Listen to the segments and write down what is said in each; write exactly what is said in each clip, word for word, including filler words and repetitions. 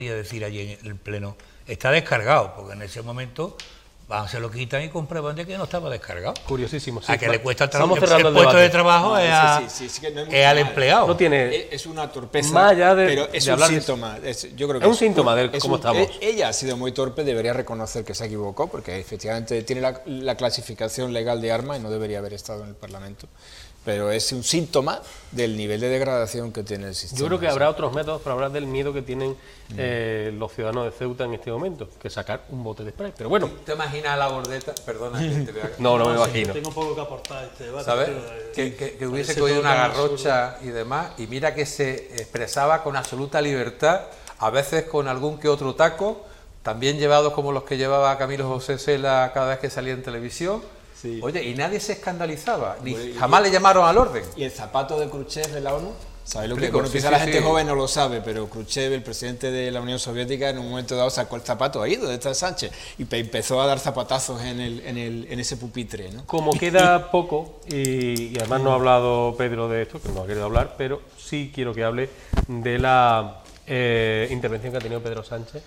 y a decir allí en el pleno, está descargado, porque en ese momento van, se lo quitan y comprueban de que no estaba descargado. Curiosísimo. Sí, a que va, le cuesta el trabajo. El, el puesto de trabajo no, es, sí, a, sí, sí, sí, que no es, es al empleado. No tiene, es una torpeza, más allá de, pero es de un hablar síntoma. Es, yo creo que es un es, síntoma de cómo un, estamos. Ella ha sido muy torpe, debería reconocer que se equivocó, porque efectivamente tiene la, la clasificación legal de arma y no debería haber estado en el Parlamento. Pero es un síntoma del nivel de degradación que tiene el sistema. Yo creo que habrá otros métodos para hablar del miedo que tienen eh, los ciudadanos de Ceuta en este momento, que sacar un bote de spray. Pero bueno. ¿Te imaginas a la Gordeta? Perdona que te vea. No, no me sí, imagino. Tengo poco que aportar a este debate. ¿Sabes? Pero, eh, Que, que, que hubiese parece cogido todo una tan garrocha y demás, y mira que se expresaba con absoluta libertad, a veces con algún que otro taco, también llevados como los que llevaba Camilo José Cela cada vez que salía en televisión. Sí. Oye, y nadie se escandalizaba, ni bueno, jamás y, le llamaron al orden. ¿Y el zapato de Khrushchev de la ONU? ¿Sabes lo que? Rico, Bueno, sí, quizá sí, la gente sí. joven no lo sabe, pero Khrushchev, el presidente de la Unión Soviética, en un momento dado sacó el zapato ahí, donde está Sánchez, y empezó a dar zapatazos en, el, en, el, en ese pupitre, ¿no? Como queda poco, y, y además no ha hablado Pedro de esto, que no ha querido hablar, pero sí quiero que hable de la eh, intervención que ha tenido Pedro Sánchez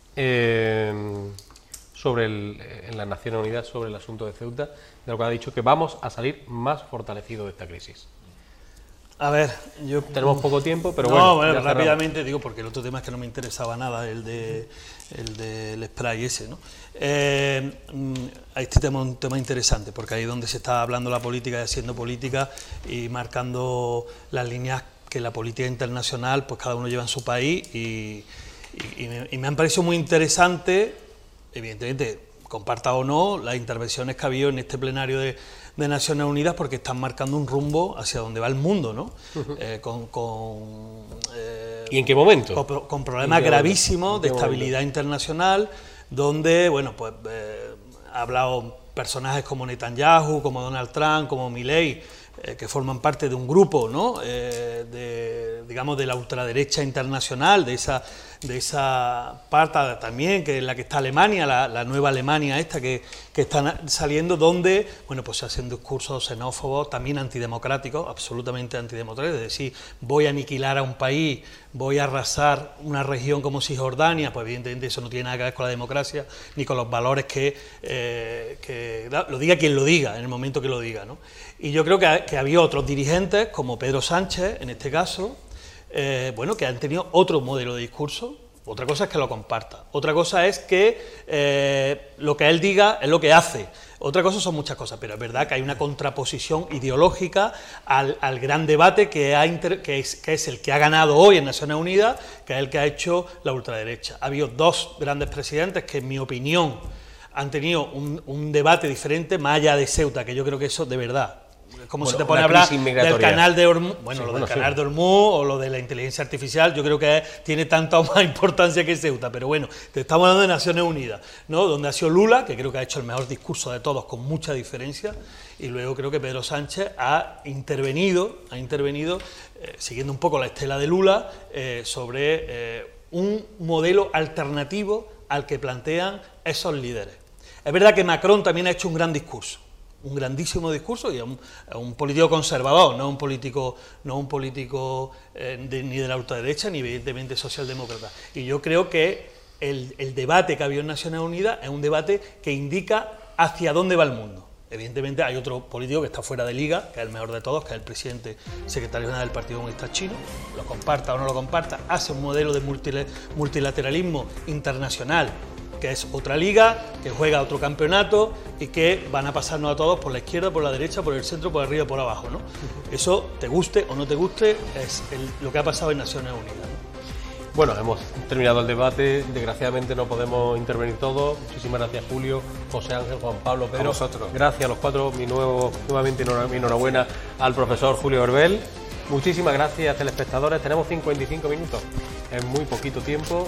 eh, sobre el, en las Naciones Unidas sobre el asunto de Ceuta, de lo que ha dicho que vamos a salir más fortalecidos de esta crisis. A ver, yo... Tenemos poco tiempo, pero no, bueno... bueno, rápidamente digo, porque el otro tema es que no me interesaba nada, el de el del spray ese, ¿no? Eh, este tema es un tema interesante, porque ahí es donde se está hablando la política y haciendo política y marcando las líneas que la política internacional, pues cada uno lleva en su país, y, y, y, me, y me han parecido muy interesantes, evidentemente, comparta o no, las intervenciones que ha habido en este plenario de, de Naciones Unidas, porque están marcando un rumbo hacia donde va el mundo, ¿no? Uh-huh. eh, con, con, eh, ¿Y en qué momento? Con, con problemas gravísimos de estabilidad momento? internacional, donde, bueno, pues eh, ha hablado personajes como Netanyahu, como Donald Trump, como Milei, eh, que forman parte de un grupo, ¿no? Eh, de, digamos, de la ultraderecha internacional, de esa de esa parte también, que es la que está Alemania, la, la nueva Alemania esta que, que están saliendo, donde, bueno, pues se hacen discursos xenófobos, también antidemocráticos, absolutamente antidemocráticos, es decir, voy a aniquilar a un país, voy a arrasar una región como Cisjordania, pues evidentemente eso no tiene nada que ver con la democracia, ni con los valores que, eh, que lo diga quien lo diga, en el momento que lo diga, ¿no? Y yo creo que, que había otros dirigentes, como Pedro Sánchez, en este caso, Eh, bueno, que han tenido otro modelo de discurso. Otra cosa es que lo comparta, otra cosa es que eh, lo que él diga es lo que hace, otra cosa son muchas cosas, pero es verdad que hay una contraposición ideológica al, al gran debate que, ha inter, que, es, que es el que ha ganado hoy en Naciones Unidas, que es el que ha hecho la ultraderecha. Ha habido dos grandes presidentes que, en mi opinión, han tenido un, un debate diferente, más allá de Ceuta, que yo creo que eso de verdad... Como bueno, se te pone a hablar del canal de Hormuz, bueno, sí, lo del bueno, canal sí. de Hormuz o lo de la inteligencia artificial, yo creo que tiene tanta o más importancia que Ceuta, pero bueno, te estamos hablando de Naciones Unidas, ¿no? Donde ha sido Lula, que creo que ha hecho el mejor discurso de todos, con mucha diferencia, y luego creo que Pedro Sánchez ha intervenido, ha intervenido, eh, siguiendo un poco la estela de Lula, eh, sobre eh, un modelo alternativo al que plantean esos líderes. Es verdad que Macron también ha hecho un gran discurso, un grandísimo discurso, y a un, a un político conservador, no un político, no un político eh, de, ni de la ultraderecha ni evidentemente socialdemócrata. Y yo creo que el, el debate que ha habido en Naciones Unidas es un debate que indica hacia dónde va el mundo. Evidentemente hay otro político que está fuera de liga, que es el mejor de todos, que es el presidente secretario general del Partido Comunista Chino, lo comparta o no lo comparta, hace un modelo de multilateralismo internacional, que es otra liga, que juega otro campeonato y que van a pasarnos a todos por la izquierda, por la derecha, por el centro, por arriba y por abajo, ¿no? Eso, te guste o no te guste, es el, lo que ha pasado en Naciones Unidas, ¿no? Bueno, hemos terminado el debate, desgraciadamente no podemos intervenir todos. Muchísimas gracias, Julio, José Ángel, Juan Pablo, Pedro. A vosotros. Gracias a los cuatro, mi nuevo, nuevamente mi enhorabuena al profesor Julio Herbel. Muchísimas gracias, telespectadores. Tenemos cincuenta y cinco minutos, es muy poquito tiempo.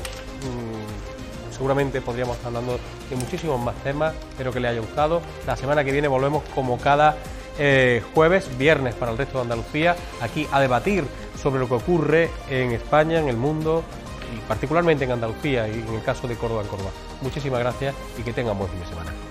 Seguramente podríamos estar hablando de muchísimos más temas, espero que les haya gustado. La semana que viene volvemos como cada eh, jueves, viernes para el resto de Andalucía, aquí a debatir sobre lo que ocurre en España, en el mundo y particularmente en Andalucía y en el caso de Córdoba en Córdoba. Muchísimas gracias y que tengan buen fin de semana.